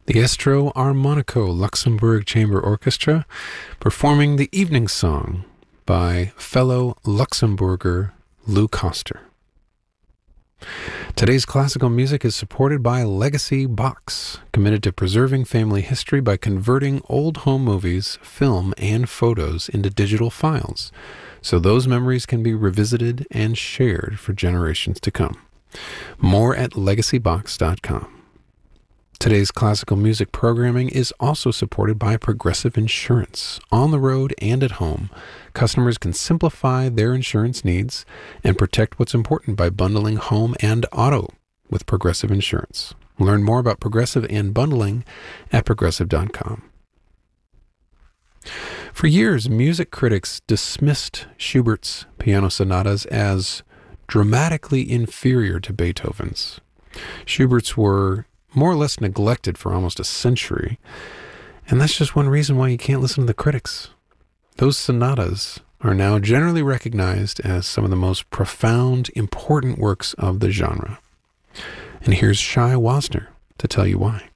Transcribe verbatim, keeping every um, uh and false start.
the Estro Armonico Luxembourg Chamber Orchestra performing the evening song by fellow Luxembourger Lou Koster. Today's classical music is supported by Legacy Box, committed to preserving family history by converting old home movies, film, and photos into digital files, so those memories can be revisited and shared for generations to come. More at legacy box dot com. Today's classical music programming is also supported by Progressive Insurance. On the road and at home, customers can simplify their insurance needs and protect what's important by bundling home and auto with Progressive Insurance. Learn more about Progressive and bundling at progressive dot com. For years, music critics dismissed Schubert's piano sonatas as dramatically inferior to Beethoven's. Schubert's were more or less neglected for almost a century, and that's just one reason why you can't listen to the critics. Those sonatas are now generally recognized as some of the most profound, important works of the genre. And here's Shai Wasner to tell you why.